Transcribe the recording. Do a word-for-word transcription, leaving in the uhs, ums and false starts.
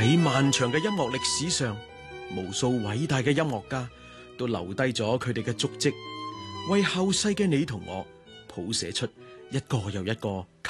喺漫長嘅音樂歷史上，無數偉大嘅音樂家都留低咗佢哋嘅足跡，為後世嘅你同我譜寫出一個又一個